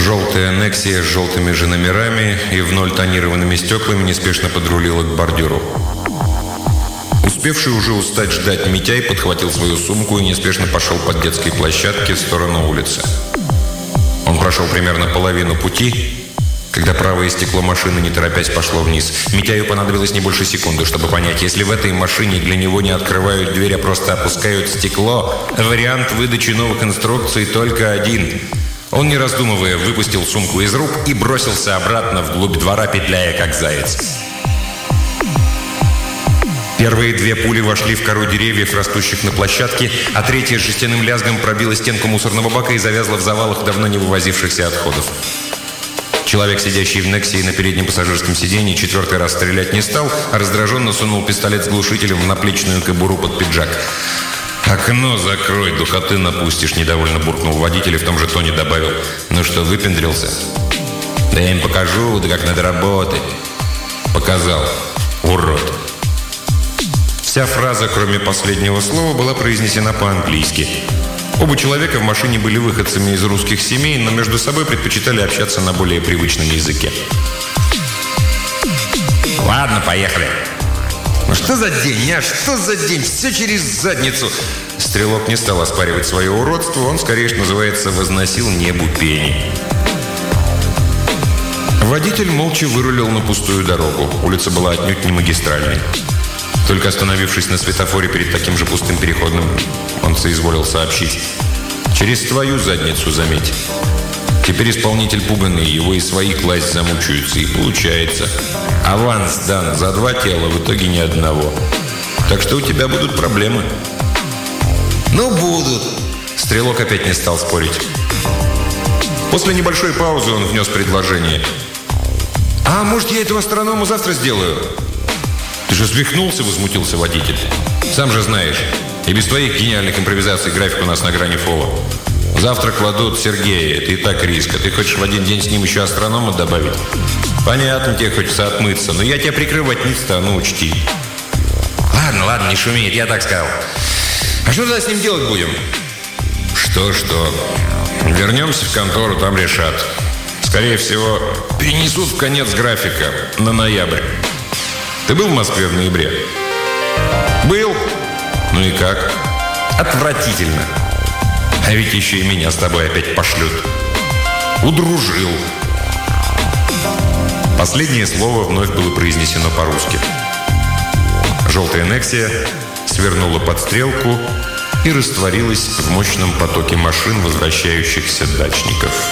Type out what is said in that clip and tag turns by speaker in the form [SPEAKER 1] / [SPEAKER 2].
[SPEAKER 1] Желтая Нексия с желтыми же номерами и в ноль тонированными стеклами неспешно подрулила к бордюру. Успевший уже устать ждать Митяй подхватил свою сумку и неспешно пошел по детской площадке в сторону улицы. Он прошел примерно половину пути, когда правое стекло машины, не торопясь, пошло вниз. Митяю понадобилось не больше секунды, чтобы понять, если в этой машине для него не открывают дверь, а просто опускают стекло, вариант выдачи новых инструкций только один. Он, не раздумывая, выпустил сумку из рук и бросился обратно вглубь двора, петляя как заяц. Первые две пули вошли в кору деревьев, растущих на площадке, а третья с жестяным лязгом пробила стенку мусорного бака и завязла в завалах давно не вывозившихся отходов. Человек, сидящий в Нексии на переднем пассажирском сиденье, четвертый раз стрелять не стал, а раздраженно сунул пистолет с глушителем в наплечную кобуру под пиджак. «Окно закрой, духоты напустишь», — недовольно буркнул водитель и в том же тоне добавил: «Ну что, выпендрился?» «Да я им покажу, да как надо работать». «Показал, урод». Вся фраза, кроме последнего слова, была произнесена по-английски. Оба человека в машине были выходцами из русских семей, но между собой предпочитали общаться на более привычном языке. «Ладно, поехали». «Ну что за день, а? Что за день? Все через задницу!» Стрелок не стал оспаривать свое уродство, он, скорее, что называется, возносил небу пени. Водитель молча вырулил на пустую дорогу. Улица была отнюдь не магистральной. Только остановившись на светофоре перед таким же пустым переходным, он соизволил сообщить: «Через твою задницу, заметь. Теперь исполнитель пуганный, его и свои класть замучаются, и получается. Аванс дан за 2 тела, в итоге ни одного. Так что у тебя будут проблемы». «Ну, будут». Стрелок опять не стал спорить. После небольшой паузы он внес предложение: «А может, я этого астроному завтра сделаю?» «Ты же свихнулся», — возмутился водитель. «Сам же знаешь, и без твоих гениальных импровизаций график у нас на грани фола. Завтра кладут Сергея, это и так риск. А ты хочешь в один день с ним еще астронома добавить? Понятно, тебе хочется отмыться, но я тебя прикрывать не стану, учти». Ладно, не шуми, я так сказал. А что тогда с ним делать будем?» Что? Вернемся в контору, там решат. Скорее всего, перенесут в конец графика, на ноябрь. Ты был в Москве в ноябре? Был. Ну и как? Отвратительно. А ведь еще и меня с тобой опять пошлют. Удружил. Последнее слово вновь было произнесено по-русски. Желтая Нексия свернула под стрелку и растворилась в мощном потоке машин возвращающихся дачников.